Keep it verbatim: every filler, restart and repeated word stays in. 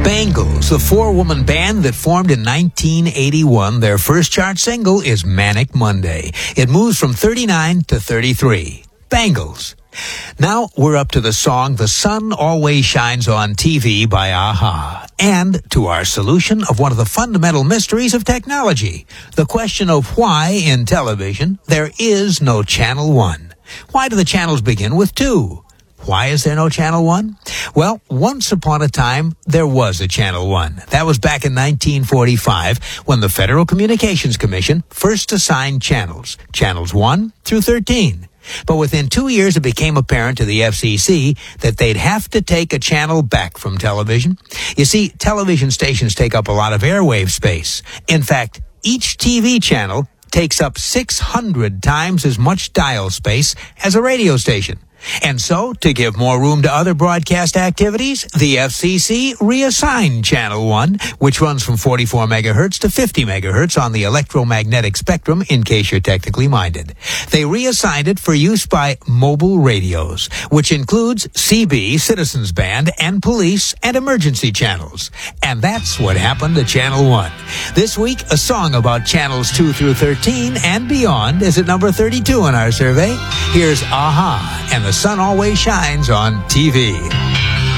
Bangles, the four-woman band that formed in nineteen eighty-one. Their first chart single is Manic Monday. It moves from thirty-nine to thirty-three. Bangles. Now we're up to the song The Sun Always Shines on T V by A-ha, and to our solution of one of the fundamental mysteries of technology, the question of why in television there is no Channel one. Why do the channels begin with two? Why is there no Channel one? Well, once upon a time, there was a Channel one. That was back in nineteen forty-five, when the Federal Communications Commission first assigned channels, Channels one through thirteen. But within two years, it became apparent to the F C C that they'd have to take a channel back from television. You see, television stations take up a lot of airwave space. In fact, each T V channel takes up six hundred times as much dial space as a radio station. And so, to give more room to other broadcast activities, the F C C reassigned Channel one, which runs from forty-four megahertz to fifty megahertz on the electromagnetic spectrum, in case you're technically minded. They reassigned it for use by mobile radios, which includes C B, Citizens Band, and police and emergency channels. And that's what happened to Channel one. This week, a song about channels two through thirteen and beyond is at number thirty-two in our survey. Here's A-ha and The Sun Always Shines on T V.